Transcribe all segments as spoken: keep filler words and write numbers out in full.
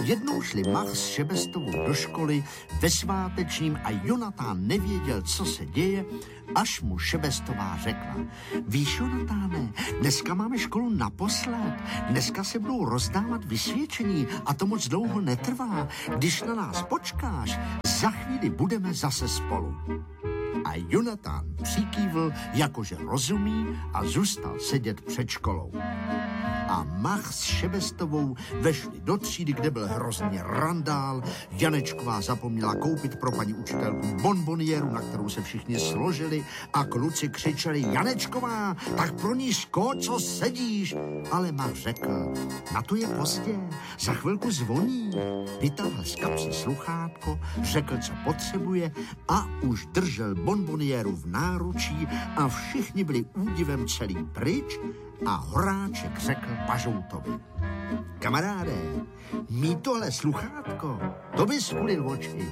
Jednou šli Mach s Šebestovou do školy ve svátečním a Jonatán nevěděl, co se děje, až mu Šebestová řekla: víš, Jonatáne, dneska máme školu naposled. Dneska se budou rozdávat vysvědčení a to moc dlouho netrvá. Když na nás počkáš, za chvíli budeme zase spolu. A Jonatán přikývl, jakože rozumí, a zůstal sedět před školou. A Mach s Šebestovou vešli do třídy, kde byl hrozně randál. Janečková zapomněla koupit pro paní učitelku bonboniéru, na kterou se všichni složili, a kluci křičeli: Janečková, tak pro ní ško, co sedíš? Ale Mach řekl: na to je pozdě, za chvilku zvoní. Vytáhl z kapsy sluchátko, řekl, co potřebuje, a už držel bonboniéru v náručí a všichni byli údivem celý pryč. A Horáček řekl Pažoutovi: kamaráde, mít tohle sluchátko, to by skulil oči.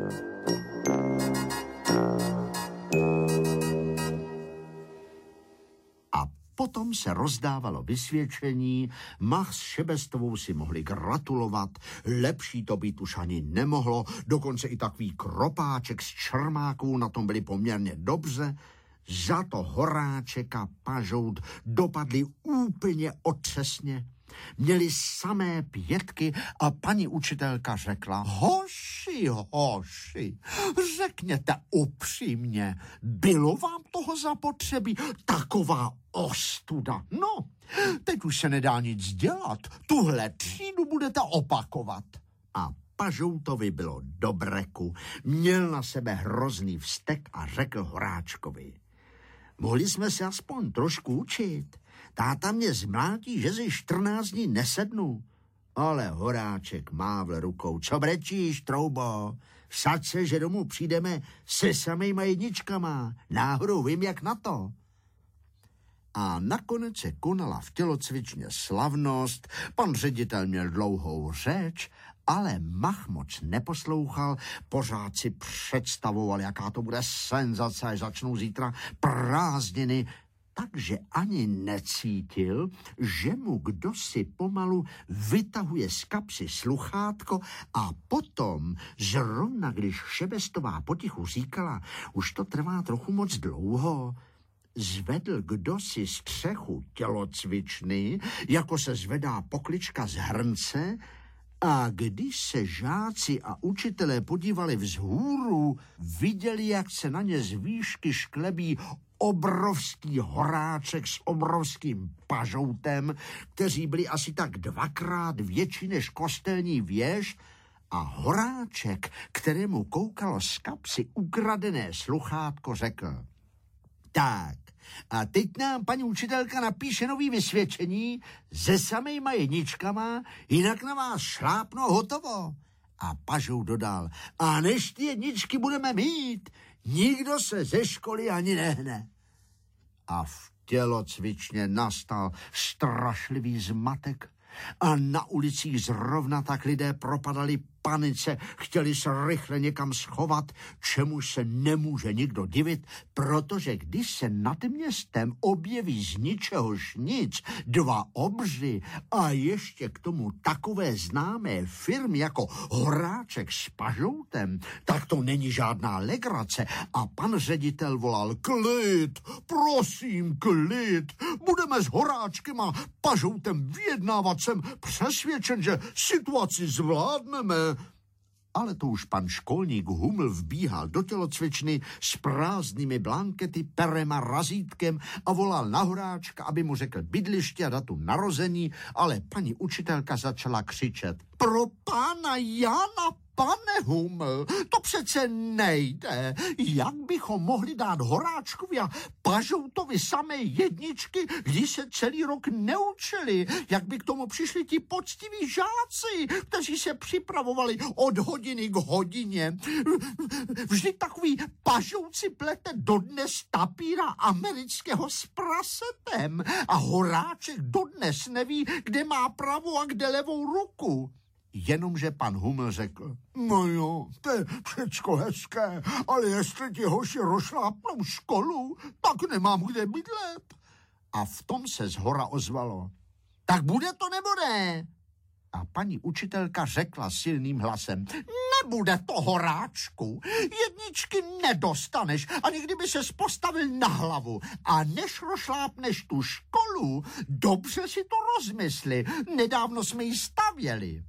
A potom se rozdávalo vysvědčení, Mach s Šebestovou si mohli gratulovat, lepší to být už ani nemohlo, dokonce i takový Kropáček s Čermákovou na tom byli poměrně dobře. Za to Horáček a Pažout dopadli úplně otřesně. Měli samé pětky a paní učitelka řekla: hoši, hoši, řekněte upřímně, bylo vám toho zapotřebí? Taková ostuda. No, teď už se nedá nic dělat, tuhle třídu budete opakovat. A Pažoutovi bylo do breku, měl na sebe hrozný vztek a řekl Horáčkovi: mohli jsme se aspoň trošku učit. Táta mě zmlátí, že si čtrnáct dní nesednu. Ale Horáček mávl rukou: co brečíš, troubo? Vsaď se, že domů přijdeme se samejma jedničkama. Náhodou vím, jak na to. A nakonec se konala v tělocvičně slavnost, pan ředitel měl dlouhou řeč, ale Mach moc neposlouchal, pořád si představoval, jaká to bude senzace, až začnou zítra prázdniny, takže ani necítil, že mu kdosi pomalu vytahuje z kapsy sluchátko a potom, zrovna když Šebestová potichu říkala: už to trvá trochu moc dlouho, zvedl kdosi střechu tělocvičny, jako se zvedá poklička z hrnce, a když se žáci a učitelé podívali vzhůru, viděli, jak se na ně z výšky šklebí obrovský Horáček s obrovským Pažoutem, kteří byli asi tak dvakrát větší než kostelní věž, a Horáček, kterému koukalo z kapsy ukradené sluchátko, řekl: tak, a teď nám paní učitelka napíše nový vysvědčení se samejma jedničkama, jinak na vás šlápno, hotovo. A Pažou dodal: a než ty jedničky budeme mít, nikdo se ze školy ani nehne. A v tělocvičně nastal strašlivý zmatek a na ulicích zrovna tak lidé propadali panice, chtěli se rychle někam schovat, čemuž se nemůže nikdo divit, protože když se nad městem objeví z ničehož nic dva obři a ještě k tomu takové známé firmy jako Horáček s Pažoutem, tak to není žádná legrace. A pan ředitel volal: klid, prosím, klid, budeme s Horáčkem a Pažoutem vyjednávat, jsem přesvědčen, že situaci zvládneme. Ale to už pan školník Huml vbíhal do tělocvičny s prázdnými blankety, perem a razítkem a volal na Horáčka, aby mu řekl bydliště a datum narození, ale paní učitelka začala křičet: pro pána Jana, pane Huml, to přece nejde. Jak bychom mohli dát Horáčkovi a Pažoutovi samé jedničky, když se celý rok neučili? Jak by k tomu přišli ti poctiví žáci, kteří se připravovali od hodiny k hodině? Vždyť takový Pažout si plete dodnes tapíra amerického s prasetem a Horáček dodnes neví, kde má pravou a kde levou ruku. Jenomže pan Huml řekl: no jo, to je všecko hezké, ale jestli ti hoši rozšlápnou školu, tak nemám kde bydlet. A v tom se zhora ozvalo: tak bude to nebo ne? A paní učitelka řekla silným hlasem: Nebude to, Horáčku, jedničky nedostaneš, ani kdyby ses postavil na hlavu. A než rošlápneš tu školu, dobře si to rozmysli, nedávno jsme ji stavěli.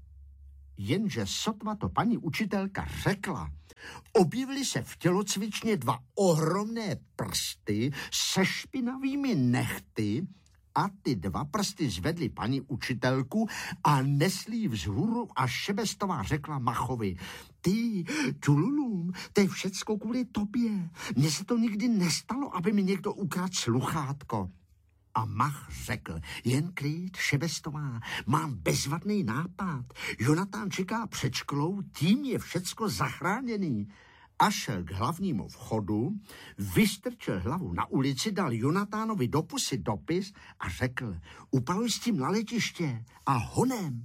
Jenže sotva to paní učitelka řekla, objevily se v tělocvičně dva ohromné prsty se špinavými nehty a ty dva prsty zvedly paní učitelku a nesli ji vzhůru a Šebestová řekla Machovi: Ty, čululum, to je všecko kvůli tobě. Mně se to nikdy nestalo, aby mi někdo ukradl sluchátko. A Mach řekl: Jen klid, Šebestová, mám bezvadný nápad. Jonatán čeká před školou, tím je všecko zachráněný. A šel k hlavnímu vchodu, vystrčil hlavu na ulici, dal Jonatánovi do pusy dopis a řekl: Upaluj s tím na letiště a honem.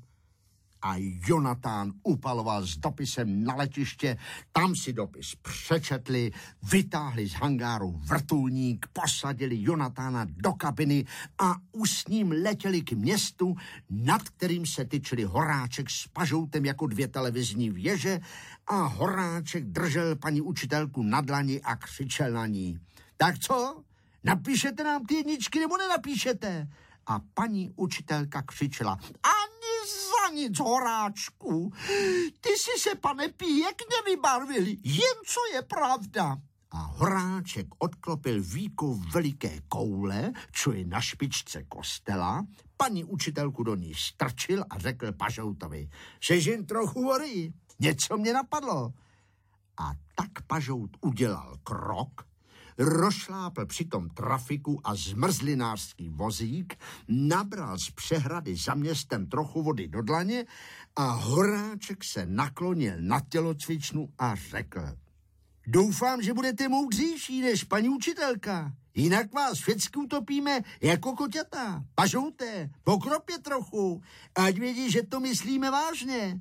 A Jonatán upaloval s dopisem na letiště, tam si dopis přečetli, vytáhli z hangáru vrtulník, posadili Jonatána do kabiny a už s ním letěli k městu, nad kterým se tyčili Horáček s Pažoutem jako dvě televizní věže a Horáček držel paní učitelku na dlani a křičel na ní: Tak co? Napíšete nám ty jedničky nebo nenapíšete? A paní učitelka křičela: Ani za nic, Horáčku. Ty si se, pane, pěkně vybarvil, jen co je pravda. A Horáček odklopil víko veliké koule, co je na špičce kostela, paní učitelku do ní strčil a řekl Pažoutovi: Seš jen trochu hory, něco mě napadlo. A tak Pažout udělal krok, rozšlápl přitom trafiku a zmrzlinářský vozík, nabral z přehrady za městem trochu vody do dlaně a Horáček se naklonil na tělocvičnu a řekl: Doufám, že budete moudřejší než paní učitelka, jinak vás všecky utopíme jako koťata. Pažouté, pokropě trochu, ať vědí, že to myslíme vážně.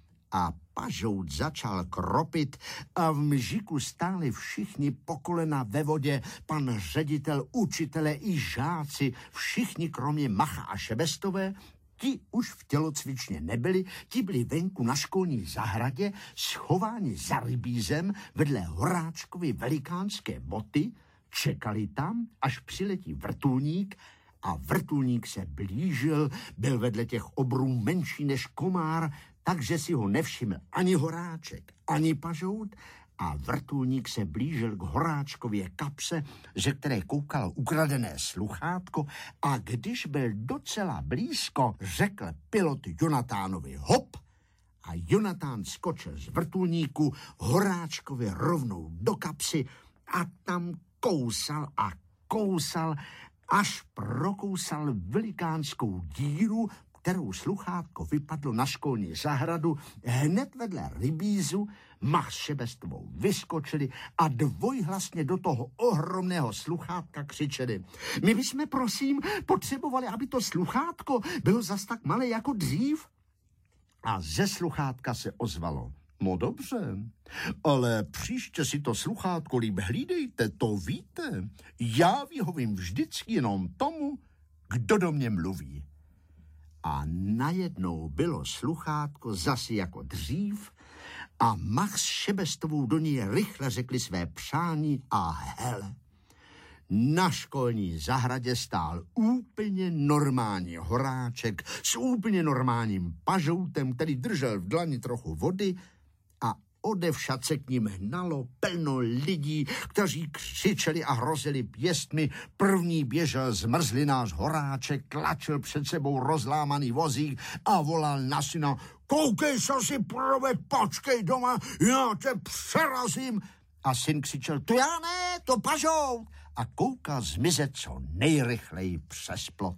A Pažout začal kropit a v mžiku stáli všichni po kolena ve vodě, pan ředitel, učitele i žáci, všichni kromě Macha a Šebestové. Ti už v tělocvičně nebyli, ti byli venku na školní zahradě, schováni za rybízem vedle Horáčkovy velikánské boty, čekali tam, až přiletí vrtulník, a vrtulník se blížil, byl vedle těch obrů menší než komár, takže si ho nevšiml ani Horáček, ani Pažout, a vrtulník se blížil k Horáčkově kapse, ze které koukal ukradené sluchátko, a když byl docela blízko, řekl pilot Jonatánovi hop a Jonatán skočil z vrtulníku Horáčkovi rovnou do kapsy a tam kousal a kousal, až prokousal velikánskou díru, kterou sluchátko vypadlo na školní zahradu, hned vedle rybízu. Mach s Šebestovou vyskočili a dvojhlasně do toho ohromného sluchátka křičeli: My bychom, prosím, potřebovali, aby to sluchátko bylo zas tak malé jako dřív. A ze sluchátka se ozvalo: No dobře, ale příště si to sluchátko líp hlídejte, to víte. Já vyhovím vždycky jenom tomu, kdo do mě mluví. A najednou bylo sluchátko zasi jako dřív a Mach s Šebestovou do ní rychle řekli své přání a hele, na školní zahradě stál úplně normální Horáček s úplně normálním Pažoutem, který držel v dlani trochu vody, a odevšad se k ním hnalo plno lidí, kteří křičeli a hrozili pěstmi. První běžel zmrzlinář Horáček, tlačil před sebou rozlámaný vozík a volal na syna: Koukej, co si proved, počkej doma, já tě přerazím. A syn křičel: To já ne, to Pažout. A koukal zmizet co nejrychleji přes plot.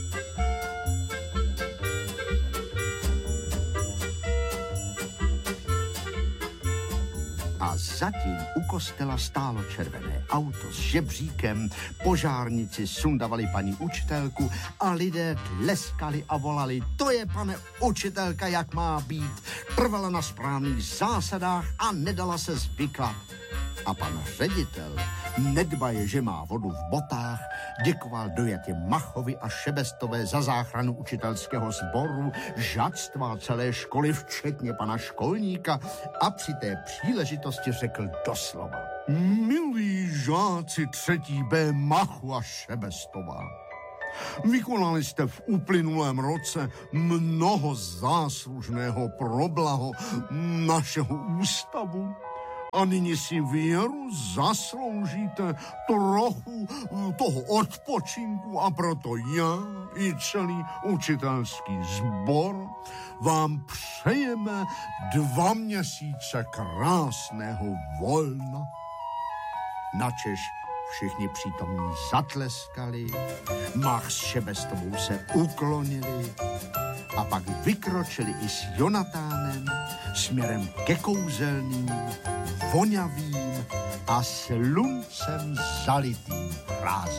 A zatím u kostela stálo červené auto s žebříkem, požárníci sundavali paní učitelku a lidé tleskali a volali: To je, pane učitelka, jak má být. Trvala na správných zásadách a nedala se zvyklat. A pan ředitel nedbaje, že má vodu v botách, děkoval dojatě Machovi a Šebestové za záchranu učitelského sboru, žadstva celé školy, včetně pana školníka, a při té příležitosti řekl doslova: milí žáci třetí B Machu a Šebestová, vykonali jste v uplynulém roce mnoho záslužného pro blaho našeho ústavu a nyní si věru zasloužíte trochu toho odpočinku, a proto já i celý učitelský sbor vám přejeme dva měsíce krásného volna. Načež všichni přítomní zatleskali, Mach s Šebestovou se uklonili a pak vykročili i s Jonatánem směrem ke kouzelným, vonavým a sluncem zalitým prázdninám.